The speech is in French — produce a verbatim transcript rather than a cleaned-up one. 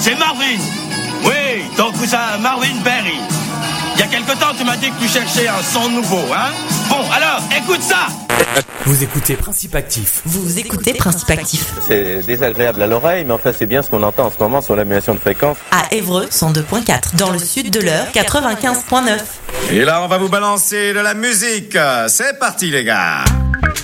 c'est Marvin. Oui, ton cousin Marvin Berry. Il y a quelque temps, tu m'as dit que tu cherchais un son nouveau, hein? Bon, alors, écoute ça! Vous écoutez Principe Actif. Vous écoutez Principe Actif. C'est désagréable à l'oreille, mais enfin, c'est bien ce qu'on entend en ce moment sur l'annulation de fréquence. À Évreux, cent deux virgule quatre. Dans le sud de l'Eure, quatre-vingt-quinze virgule neuf. Et là, on va vous balancer de la musique. C'est parti, les gars.